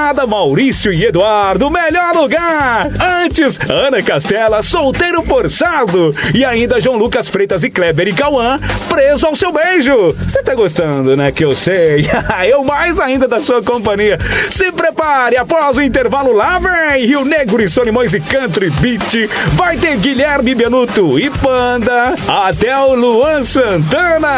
Bancada Maurício e Eduardo, melhor lugar. Antes, Ana Castela, solteiro forçado. E ainda João Lucas Freitas e Kleber e Cauã, preso ao seu beijo. Você tá gostando, né? Que eu sei. Eu mais ainda da sua companhia. Se prepare, após o intervalo lá vem Rio Negro e Solimões e Country Beat. Vai ter Guilherme Benuto e Panda. Até o Luan Santana.